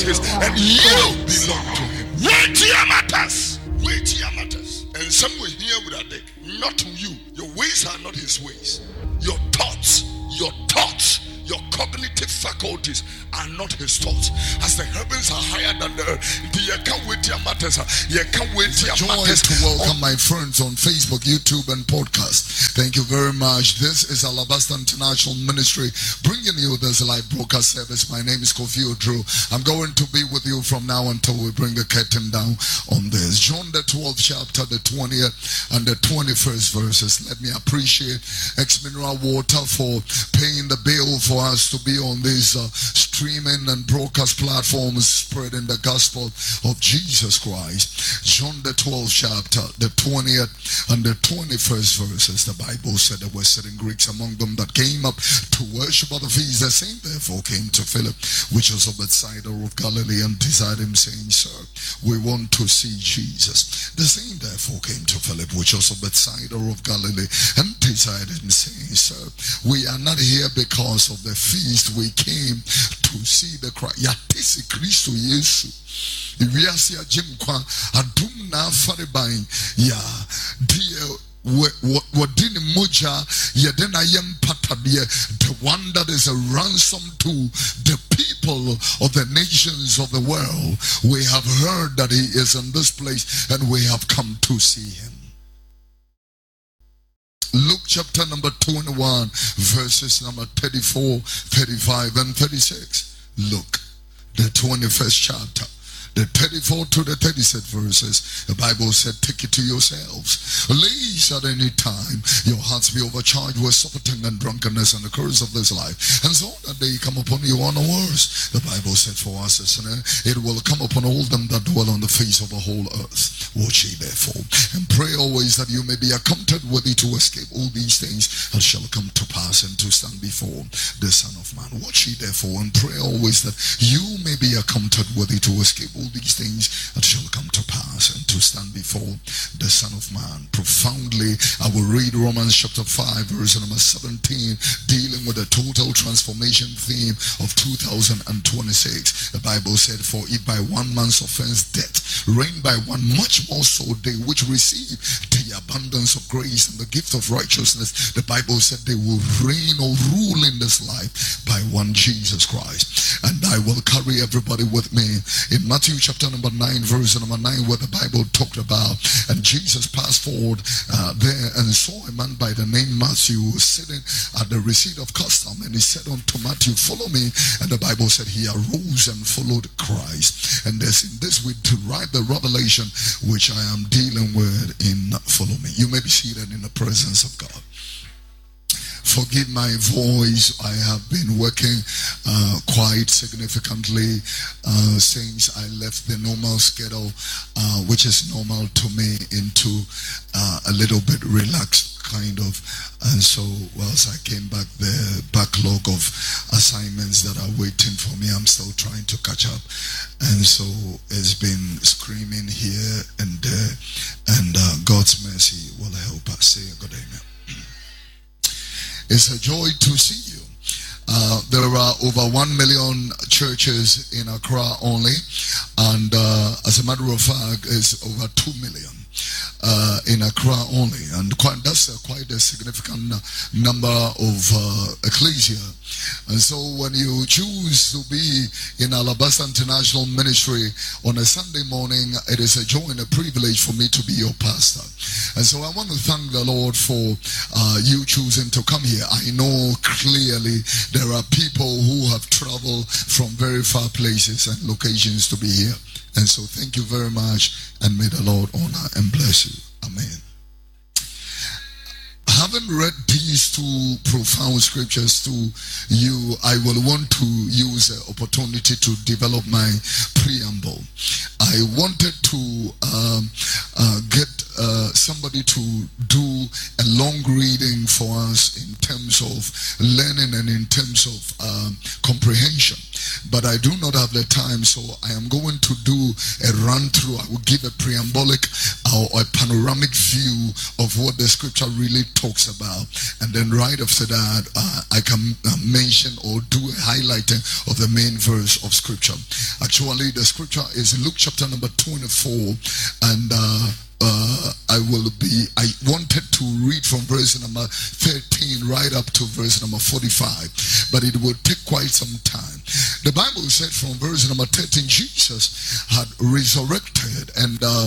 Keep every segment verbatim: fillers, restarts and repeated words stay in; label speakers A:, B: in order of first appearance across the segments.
A: and you belong to him. Weightier matters. Weightier matters. And somewhere here with a day, not you. Your ways are not his ways. Your thoughts, your thoughts, your cognitive faculties are not his thoughts. As the heavens are higher than the earth, you can't wait your matters. You can't wait your matters.
B: To welcome my friends on Facebook, YouTube, and podcast. Thank you very much. This is Alabaster International Ministry bringing you this live broadcast service. My name is Kofi Odro. I'm going to be with you from now until we bring the curtain down on this. John the twelfth chapter, the twentieth and the twenty-first verses. Let me appreciate X Mineral Water for paying the bill for us to be on these uh, streaming and broadcast platforms spreading the gospel of Jesus Christ. John the twelfth chapter, the twentieth and the twenty-first verses. The Bible said there were certain Greeks among them that came up to worship at the feast. The same therefore came to Philip, which was of Bethsaida of Galilee, and desired him, saying, Sir, we want to see Jesus. The same therefore came to Philip, which was of Bethsaida of Galilee, and desired him, saying, Sir, we are not here because of the feast. We came to see the Christ. Yatisi Christo Yesu. Iwiasi ajimkwa adum na afariban ya die wadini moja yedena yempatadie, the one that is a ransom to the people of the nations of the world. We have heard that he is in this place and we have come to see him. Luke chapter number twenty-one, verses number thirty-four, thirty-five, and thirty-six. Luke, the twenty-first chapter, the thirty-four to the thirty-six verses. The Bible said, take it to yourselves, lest at any time your hearts be overcharged with surfeiting and drunkenness and the curse of this life, and so that they come upon you unawares. The Bible said for us, it will come upon all them that dwell on the face of the whole earth. Watch ye therefore, and pray always that you may be accounted worthy to escape all these things that shall come to pass and to stand before the Son of Man. Watch ye therefore, and pray always that you may be accounted worthy to escape all these things that shall come to pass and to stand before the Son of Man. Profoundly, I will read Romans chapter five, verse number seventeen, dealing with the total transformation theme of two thousand twenty-six. The Bible said, for if by one man's offense death reigned by one, much more so they which receive the abundance of grace and the gift of righteousness, the Bible said they will reign or rule in this life by one Jesus Christ. And I will carry everybody with me in Matthew chapter number nine, verse number nine, where the Bible talked about, and Jesus passed forward uh, there and saw a man by the name Matthew sitting at the receipt of custom, and he said unto Matthew, follow me. And the Bible said he arose and followed Christ. And there's in this we derive the revelation which I am dealing with in Follow Me. You may be seated in the presence of God. Forgive my voice. I have been working uh, quite significantly uh, since I left the normal schedule, uh, which is normal to me, into uh, a little bit relaxed kind of. And so whilst I came back, the backlog of assignments that are waiting for me, I'm still trying to catch up. And so it's been screaming here and there, and uh, God's mercy will help us. Say a good amen. It's a joy to see you. Uh, there are over one million churches in Accra only, and uh, as a matter of fact, it's over two million uh, in Accra only, and quite, that's a, quite a significant number of uh, ecclesia. And so when you choose to be in Alabaster International Ministry on a Sunday morning, it is a joy and a privilege for me to be your pastor. And so I want to thank the Lord for uh, you choosing to come here. I know clearly there are people who have traveled from very far places and locations to be here. And so thank you very much, and may the Lord honor and bless you. Amen. Having read these two profound scriptures to you, I will want to use the opportunity to develop my preamble. I wanted to um, uh, get uh, somebody to do a long reading for us in terms of learning and in terms of um, comprehension. But I do not have the time, so I am going to do a run through. I will give a preambolic or a panoramic view of what the scripture really talks about. And then right after that, uh, I can uh, mention or do a highlighting of the main verse of scripture. Actually, the scripture is Luke chapter number twenty-four, and uh, uh, I will be, I wanted to read from verse number thirteen right up to verse number forty-five, but it will take quite some time. The Bible said from verse number thirteen, Jesus had resurrected and uh,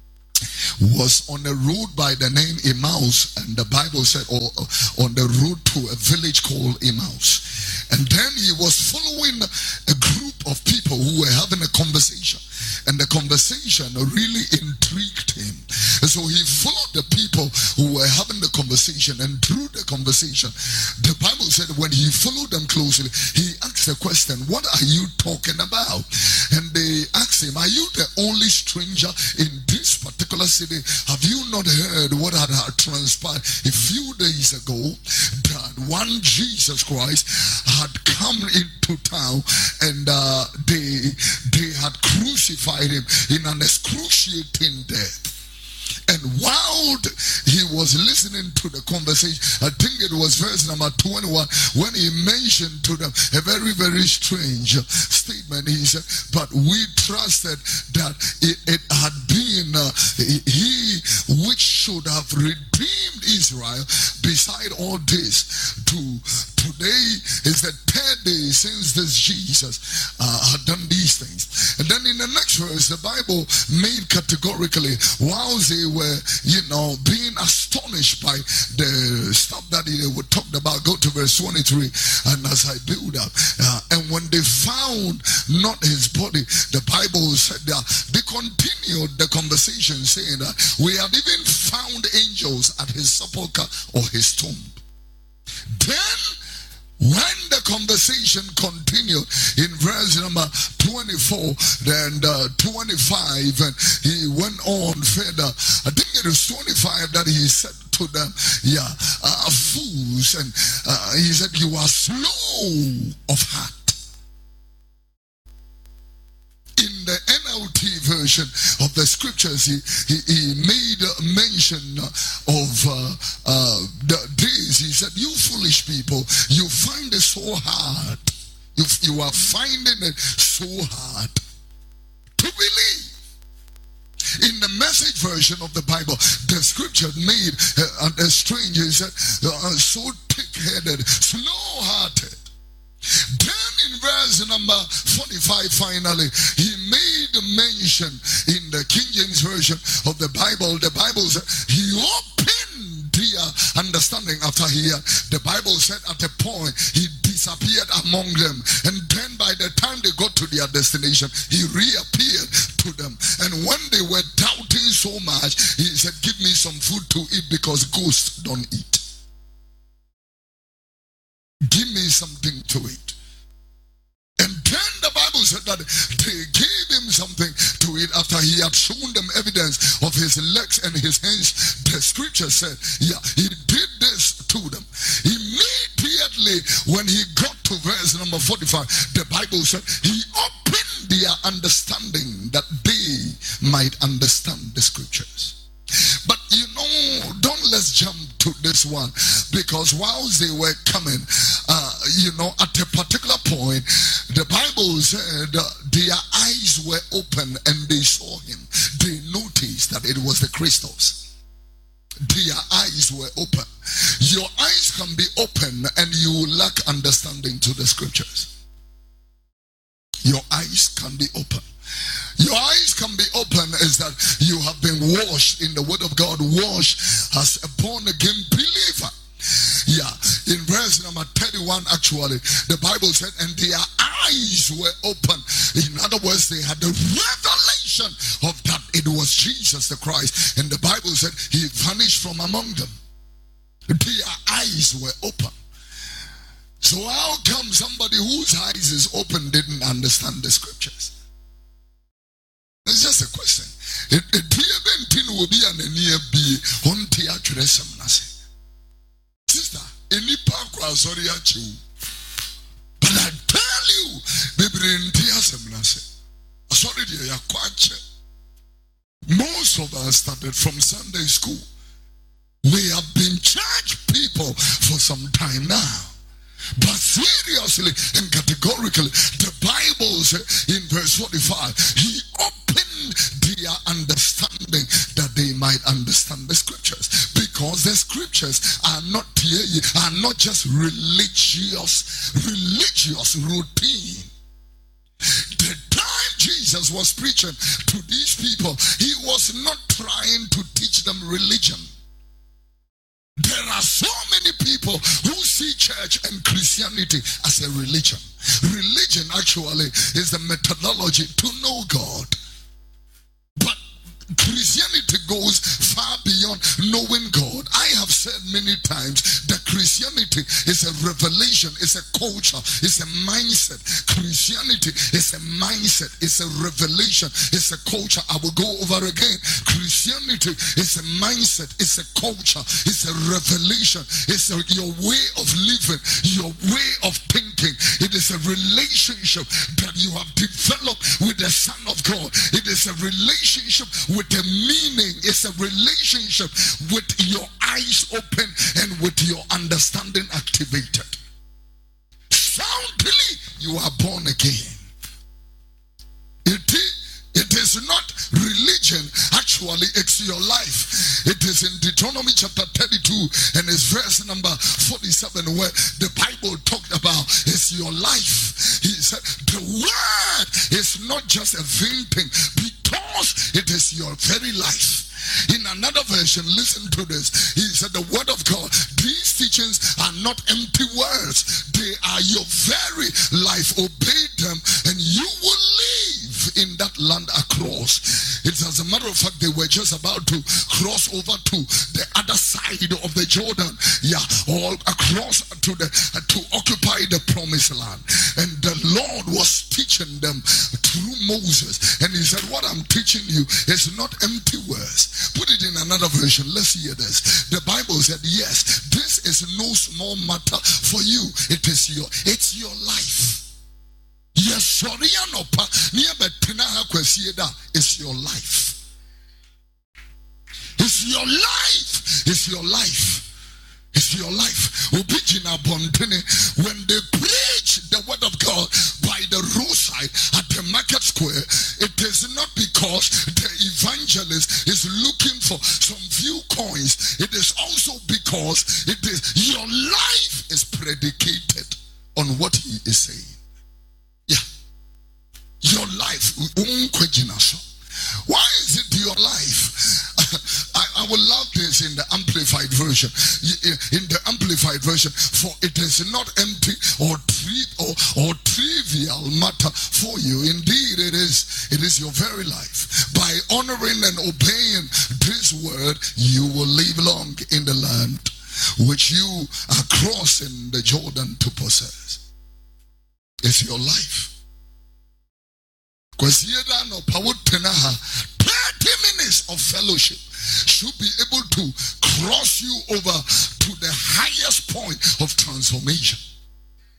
B: was on a road by the name Emmaus, and the Bible said, or on the road to a village called Emmaus. And then he was following a group of people who were having a conversation, and the conversation really intrigued him. And so he followed the people who were having the conversation, and through the conversation, the Bible said when he followed them closely, he asked the question, what are you talking about? And they asked him, are you the only stranger in this particular city? Have you not heard what had transpired a few days ago, that one Jesus Christ had come into town, and uh, they they had crucified him in an excruciating death? And while he was listening to the conversation, I think it was verse number twenty-one, when he mentioned to them a very, very strange statement. He said, but we trusted that it, it had been uh, he which should have redeemed Israel. Beside all this, to today is the third day since this Jesus uh, had done these things. And then in the next verse, the Bible made categorically, whilst they were, you know, being astonished by the stuff that they were talking about, go to verse twenty-three, and as I build up, uh, and when they found not his body, the Bible said that they continued the conversation, saying that we had even found angels at his sepulchre or his tomb. Then when the conversation continued in verse number twenty-four and uh, twenty-five, and he went on further, I think it is twenty-five that he said to them, yeah, uh, fools, and uh, he said, you are slow of heart. In the N L T version of the scriptures, he, he, he made mention of uh, uh, the days. He said, you foolish people, you find it so hard. You, you are finding it so hard to believe. In the Message version of the Bible, the scripture made uh, a strange, he said, uh, so thick-headed, slow-hearted. Then in verse number forty-five, finally, he made mention in the King James version of the Bible. The Bible said he opened their understanding after he had, the Bible said at a point he disappeared among them, and then by the time they got to their destination, he reappeared to them. And when they were doubting so much, he said, give me some food to eat, because ghosts don't eat. Give me something to eat. And then the Bible said that they gave him something to eat after he had shown them evidence of his legs and his hands. The scripture said, yeah, he did this to them. Immediately when he got to verse number forty-five, the Bible said he opened their understanding that they might understand the scriptures. But you know, don't let's jump to this one, because whilst they were coming, uh, you know, at a particular point, the Bible said uh, their eyes were open and they saw him. They noticed that it was the Christos. Their eyes were open. Your eyes can be open and you lack understanding to the scriptures. Your eyes can be open. Your eyes can be open is that you have been washed in the word of God, washed as a born again believer. Yeah, in verse number thirty-one, actually, the Bible said, and their eyes were open. In other words, they had the revelation of that it was Jesus the Christ. And the Bible said he vanished from among them. Their eyes were open. So how come somebody whose eyes is open didn't understand the scriptures? Sister, any park was sorry at you. But I tell you, baby, in Tiasemnase. Sorry, dear, quite. Most of us started from Sunday school. We have been church people for some time now. But seriously and categorically, the Bible says in verse forty-five, he opened their understanding that they might understand the scriptures. Because the scriptures are not are not just religious, religious routine. The time Jesus was preaching to these people, he was not trying to teach them religion. There are so many people who see church and Christianity as a religion. Religion actually is the methodology to know God. But Christianity goes far beyond knowing God. I have said many times that Christianity is a revelation, it's a culture, it's a mindset. Christianity is a mindset, it's a revelation, it's a culture. I will go over again. Christianity is a mindset, it's a culture, it's a revelation, it's a, your way of living, your way of thinking. It is a relationship that you have developed with the Son of God. It is a relationship with the meaning. It's a relationship with your eyes open and with your understanding activated. Soundly, you are born again. It is, it is not religion, actually it's your life. It is in Deuteronomy chapter thirty-two and it's verse number forty-seven where the Bible talked about it's your life. He said the word is not just a vain thing because it is your very life. In another version, listen to this. He said the word of God, these teachings are not empty words. They are your very life. Obey them and you will live in that land across. It's as a matter of fact, they were just about to cross over to the other side of the Jordan. Yeah, all across to the to occupy the promised land. And the Lord was teaching them through Moses. And he said, what I'm teaching you is not empty words. Put it in another version. Let's hear this. The Bible said, yes, this is no small matter for you. It is your, it's your life. Yes, sorry, it's your life. It's your life. It's your life. It's your life. When they preach the word of God by the roadside at the market square, it is not because the evangelist is looking for some few coins. It is also because it is your life is predicated on what he is saying. Yeah. Your life. Why is it your life? I, I will love this in the amplified version. In the amplified version, for it is not empty or tri- or, or trivial matter for you. Indeed, it is. It is your very life. By honoring and obeying this word, you will live long in the land which you are crossing the Jordan to possess. It's your life. thirty minutes of fellowship should be able to cross you over to the highest point of transformation.